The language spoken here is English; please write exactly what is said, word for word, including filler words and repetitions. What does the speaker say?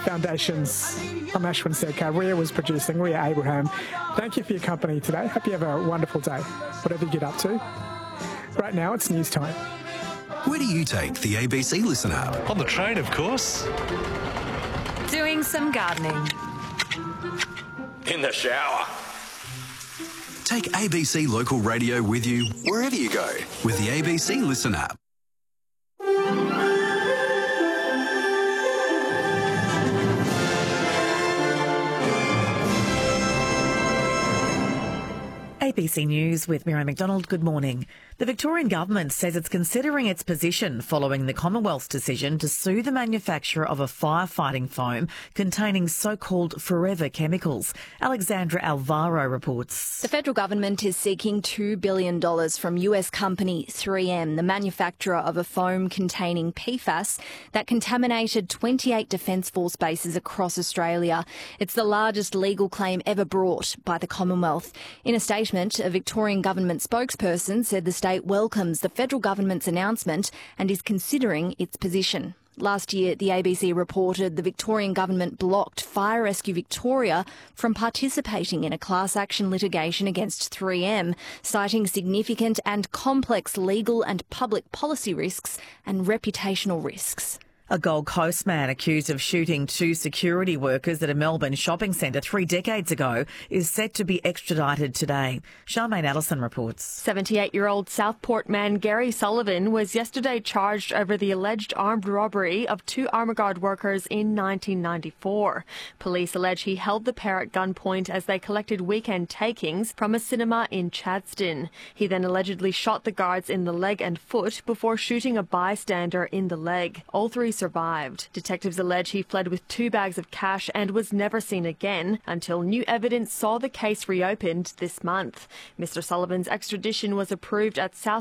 Foundations. I'm Ashwin Serkar. Ria was producing, Ria Abraham. Thank you for your company today. Hope you have a wonderful day, whatever you get up to. Right now, it's news time. Where do you take the A B C Listen app? On the train, of course. Doing some gardening. In the shower. Take A B C Local Radio with you wherever you go with the A B C Listen app. A B C News with Miriam McDonald. Good morning. The Victorian Government says it's considering its position following the Commonwealth's decision to sue the manufacturer of a firefighting foam containing so-called forever chemicals. Alexandra Alvaro reports. The federal government is seeking two billion dollars from U S company three M, the manufacturer of a foam containing P FAS that contaminated twenty-eight Defence Force bases across Australia. It's the largest legal claim ever brought by the Commonwealth. In a statement, a Victorian government spokesperson said the state welcomes the federal government's announcement and is considering its position. Last year, the A B C reported the Victorian government blocked Fire Rescue Victoria from participating in a class action litigation against three M, citing significant and complex legal and public policy risks and reputational risks. A Gold Coast man accused of shooting two security workers at a Melbourne shopping centre three decades ago is set to be extradited today. Charmaine Allison reports. seventy-eight-year-old Southport man Gary Sullivan was yesterday charged over the alleged armed robbery of two Armaguard workers in nineteen ninety-four. Police allege he held the pair at gunpoint as they collected weekend takings from a cinema in Chadstone. He then allegedly shot the guards in the leg and foot before shooting a bystander in the leg. All three survived. Detectives allege he fled with two bags of cash and was never seen again until new evidence saw the case reopened this month. Mister Sullivan's extradition was approved at South